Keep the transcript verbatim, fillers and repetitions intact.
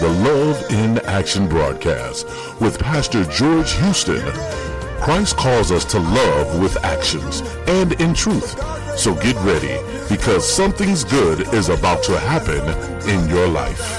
The Love in Action broadcast with Pastor George Houston. Christ calls us to love with actions and in truth. So get ready, because something's good is about to happen in your life.